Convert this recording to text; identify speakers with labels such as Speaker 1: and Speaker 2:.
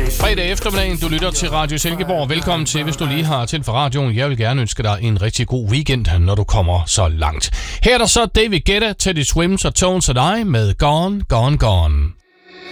Speaker 1: Fredag eftermiddagen, du lytter til Radio Silkeborg. Velkommen til, hvis du lige har tændt for radioen. Jeg vil gerne ønske dig en rigtig god weekend, når du kommer så langt. Her er der så David Guetta, Teddy Swims og Tones and I med Gone, Gone, Gone.